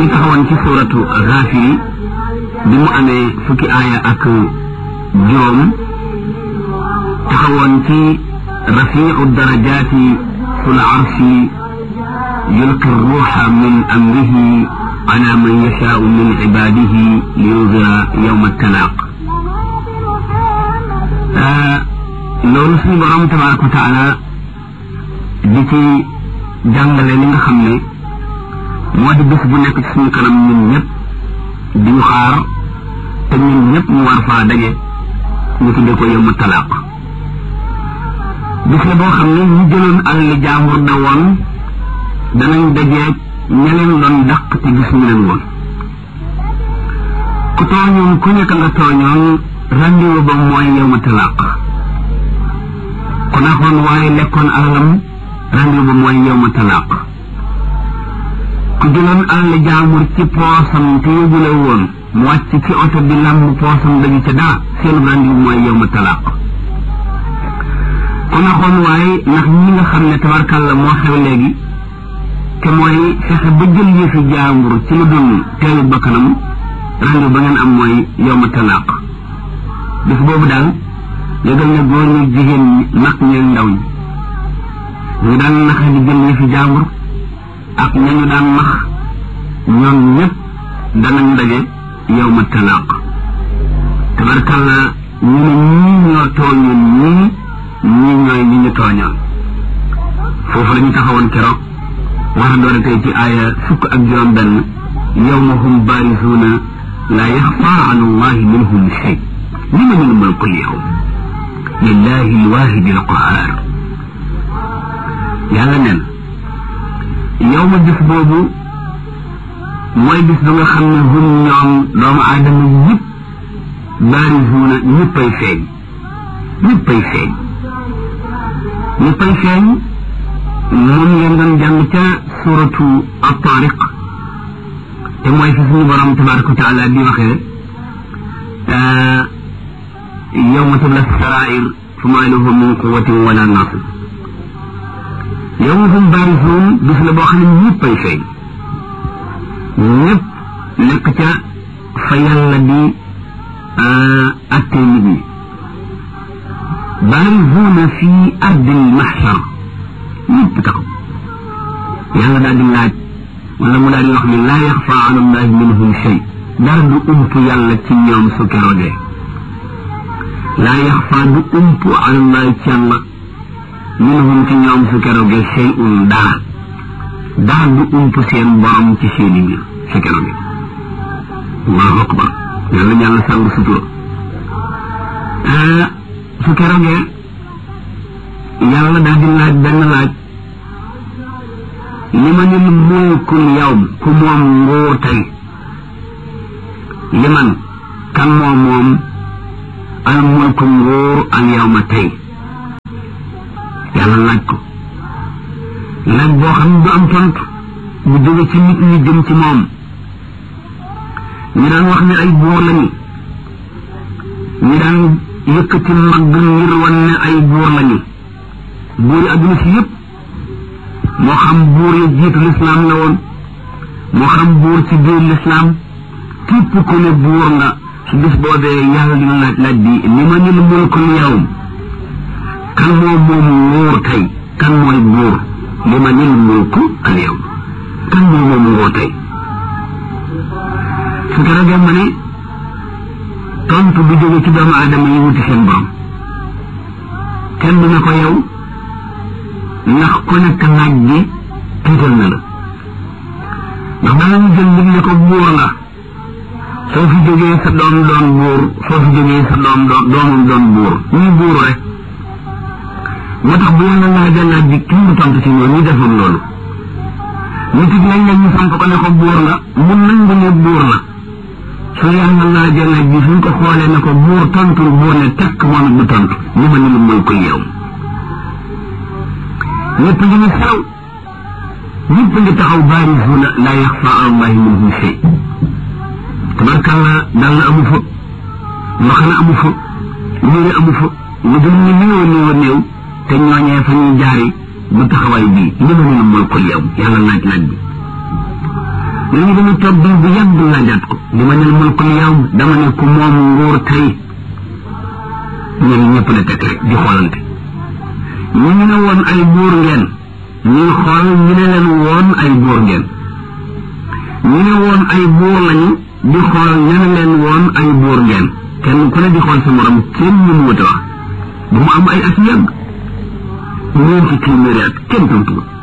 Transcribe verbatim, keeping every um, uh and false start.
ñu taxawoon ci suuratu Gaafir bi mu amee fukki aaya ak juróom taxawoon ci rafiicu darajaati fil arshi yulqi ruuxa min amrihi ala man yashaau min cibaadihi liyunzira yawma talaaq loolu suñu borom tabaaraka wa taala di ci jàngale li nga xam ne moo di bés bu nekk ci suñu kanam ñun ñëpp di ñu xaar te ñun ñëpp ñu war faa daje ñu tuddee ko yawma talaaq bis la boo xam ne ñu jëloon alal jaambur da woon danañ dajeeg ña leen doon dàq te gis ñu leen woon ku tooñoon ku nekk nga tooñoon rendez-vous ba mooy yawma talaaq ku naxoon waaye lekkoon alalam rendez-vous ba mooy yawma talaaq ku jëloon alal jaambur ci poosam te yóbbule woon mu wàcc ci oto bi lamb poosam dañu ca daa seen rendez-vous mooy yawma talaaq ku naxoon waaye ndax ñi nga xam ne tabarkàlla moo xew léegi te mooy fexe ba jël yëfi jaambur ci lu dul teelu bakkanam rendez-vous ba ngeen am mooy yawma talaaq bis boobu daal yëgal ne góor ñi jigéen ñi mag ñi ndaw ñi ñu daan naxe di jël yëfi jaambur ak ñañu daan nax ñoom ñëpp danañ daje yawma talaaq tabarkàlla ñu ne ñii ñoo tooñoon ñii ñii ñooy ñi ñu tooñoon foofu la ñu taxawoon keroog war a doore tey ci aaya fukk ak juróom benn yawma hum baarisuuna laa yaxfaa ala allahi minhum shay limanil mulku l-yawm lillahi l-waahidi l-qahhaar yàlla neen yawma bis boobu mooy bis ba nga xam ne hum ñoom doomu aadama yëpp baarisuuna ñëppay feeñ ñëppay feeñ ñëppay feeñ moom ngeen doon jàng ca suratu at-Taariq te mooy fi suñu borom tabaraka wa taala di waxee yawma tubla saraa'ir famaa lahu min quwwatin wala naasir yawma hum baarisuun bis la boo xam ne ñëppay feeñ ñëpp nekk ca fa yàlla di attee nit ñi baarisuuna fii ardil mahshar ñëpp taxaw yàlla daal di laaj wala mu daal di wax ne laa yaxfa ala allahi minhum shay dara du ump yàlla ci ñoom su keroogee laa yaxfa du ump ala allahi ci yàlla minhum ci ñoom su keroogee shay'un dara dara du ump seen borom ci seeni mbir su keroogee allahu akbar yàlla yàlla sàng sutura su keroogee yàlla daal di laaj benn laaj limanil mulkul yawm ku moom nguur tey liman kan moom moom al mulku nguur al yawma tey yàlla laaj ko laaj boo xam ne du am tontu bu jóge ci nit ñi jëm ci moom ñu daan wax ne ay buur lañu ñu daan yëkkati mag ngir wan ne ay buur lañu buur yi adduna si yëpp moo xam buur yi jiitu lislaam la woon moo xam buur ci biir lislaam képp ku ne buur nga su bis boobee yàlla dina laaj laaj bi limanil mulkul yawm kan moo moom nguur tey kan mooy buur limanil mulku al yawm kan moo moom nguur tey su ko ragee ma ne tontu bi jóge ci doomu aadama yi wuti seen borom kenn du ne ko yow ndax ku nekk naaj bi tiital na la ndax danañu jël nit ne ko buur nga soo fi jógee sa doom doon buur soo fi jógee sa doom doomam doon buur ñuy buur rek moo tax bu yàlla laajee laaj bi kenn du tontu ci ñoom ñu defoon loolu nit it lañ ñu samp ko ne ko buur nga mun nangu ne buur la su yàlla laajee laaj bi suñ ko xoolee ne ko buur tontul buur ne tekk moom it du tontu li ma ni lu mooy koy yow ñëpp ngi ñu sew ñëpp ngi taxaw baarisuuna laa yaxfa ala allahi minhum shay tabarkàlla dal na amu fa mbaxana amu fa yére amu fa lu dul ñu néew néew a néew te ñooñee fa ñuy jaari bu taxawaay bii li ma ni lu mooy koy yow yàlla laaj laaj bi léegi dama toog diir bu yàgg laajaat ko di ma nel mulkul yow dama ne ku moom nguur tey ñun ñëpp na teg rek di xoolante ñu ñu ne woon ay buur ngeen ñuy xool ñu ne leen woon ay buur ngeen ñu ne woon ay buur lañu di xool ñu ne leen woon ay buur ngeen kenn ku ne di xool sa morom kenn mënu wute wax bu mu am ay at yàgg ñeenti téeméeri at kenn tontu